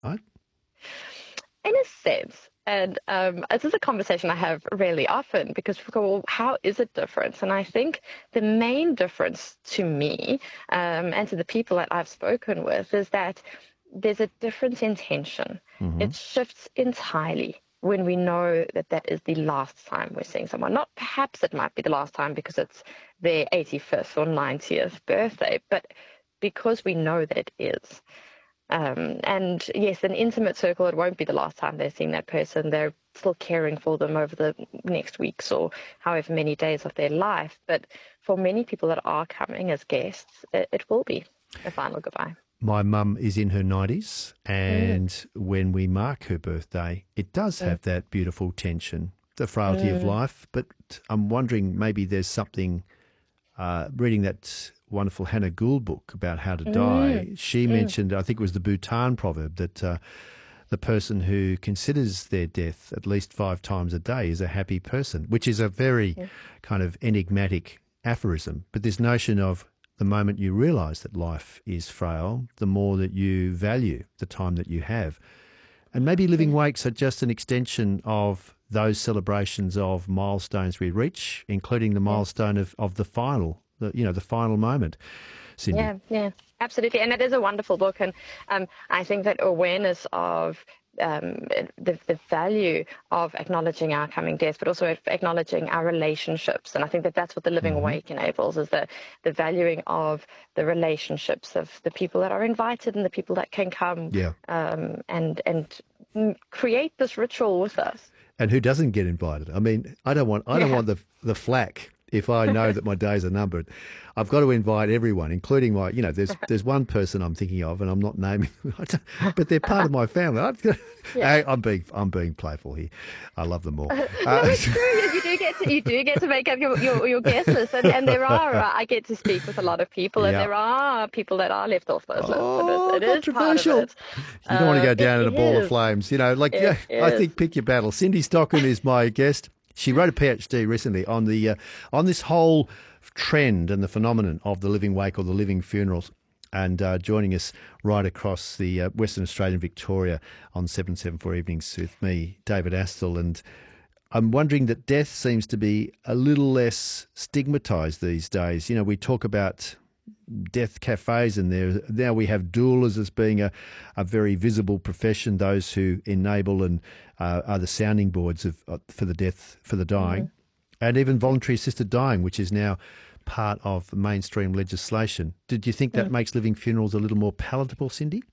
right? In a sense. And this is a conversation I have really often because people go, well, how is it different? And I think the main difference to me and to the people that I've spoken with is that there's a different intention. Mm-hmm. It shifts entirely when we know that that is the last time we're seeing someone. Not perhaps it might be the last time because it's their 85th or 90th birthday, but because we know that it is. And yes, an intimate circle, it won't be the last time they're seeing that person. They're still caring for them over the next weeks or however many days of their life. But for many people that are coming as guests, it will be a final goodbye. My mum is in her 90s, and when we mark her birthday, it does have that beautiful tension, the frailty of life. But I'm wondering, maybe there's something, reading that wonderful Hannah Gould book about how to die, she mentioned, I think it was the Bhutan proverb, that the person who considers their death at least 5 times a day is a happy person, which is a very kind of enigmatic aphorism. But this notion of the moment you realise that life is frail, the more that you value the time that you have. And maybe living wakes are just an extension of those celebrations of milestones we reach, including the milestone of the final, the final moment. Cindy. Yeah, absolutely. And it is a wonderful book. And I think that awareness of the value of acknowledging our coming death, but also acknowledging our relationships. And I think that that's what the Living Awake enables, is the valuing of the relationships of the people that are invited and the people that can come and create this ritual with us. And who doesn't get invited? I mean, I don't want the flack if I know that my days are numbered. I've got to invite everyone, including my, there's one person I'm thinking of, and I'm not naming, but they're part of my family. I'm being playful here. I love them all. No, it's true. You do get to make up your guest list, and there are. I get to speak with a lot of people, and there are people that are left off those lists. So it is controversial. Part of it. You don't want to go down in a ball of flames. I think pick your battle. Cindy Stockton is my guest. She wrote a PhD recently on this whole trend and the phenomenon of the living wake or the living funerals, and joining us right across the Western Australia and Victoria on 774 Evenings with me, David Astle. And I'm wondering that death seems to be a little less stigmatised these days. We talk about death cafes, and now we have doulas as being a very visible profession, those who enable and are the sounding boards for the dying, and even voluntary assisted dying, which is now part of mainstream legislation. Did you think that makes living funerals a little more palatable, Cindy?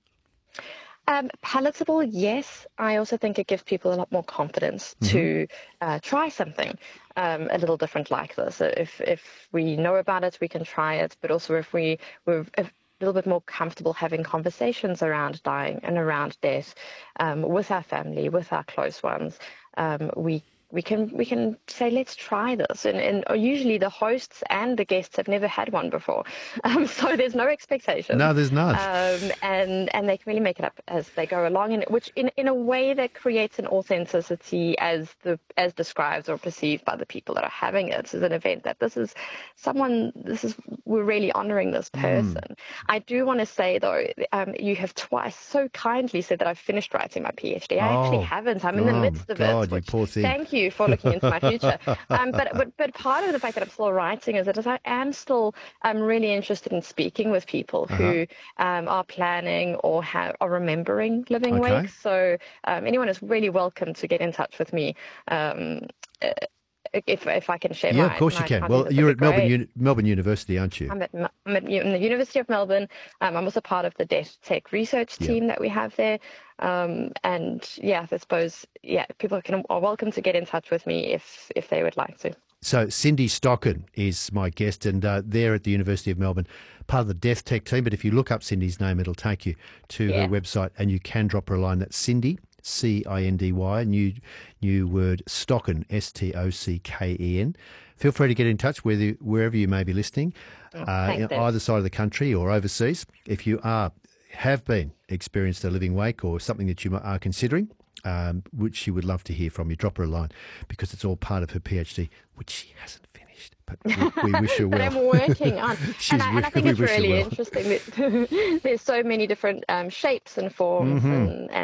Palatable, yes. I also think it gives people a lot more confidence to try something a little different like this. If we know about it, we can try it. But also if we're a little bit more comfortable having conversations around dying and around death with our family, with our close ones, we can say, let's try this. And usually the hosts and the guests have never had one before. So there's no expectation. No, there's none. And they can really make it up as they go along, which in a way that creates an authenticity as described or perceived by the people that are having it as an event, that we're really honoring this person. I do want to say though, you have twice so kindly said that I've finished writing my PhD. I actually haven't. I'm in the midst of it. You poor thing. Thank you for looking into my future. But part of the fact that I'm still writing is that I am still really interested in speaking with people who are planning or are remembering living wakes. So anyone is really welcome to get in touch with me. If I can share of course you can. Well, you're at Melbourne University, aren't you? I'm at the University of Melbourne. I'm also part of the Death Tech research team that we have there. And I suppose, people are welcome to get in touch with me if they would like to. So Cindy Stockton is my guest, and they're at the University of Melbourne, part of the Death Tech team. But if you look up Cindy's name, it'll take you to her website, and you can drop her a line. That's Cindy, Cindy, new word, Stockton, Stocken. Feel free to get in touch wherever you may be listening, either side of the country or overseas. If you have experienced a living wake or something that you are considering, which she would love to hear from you, drop her a line, because it's all part of her PhD, which she hasn't finished. But we wish her well. But I'm working on. and I think it's really interesting that there's so many different shapes and forms and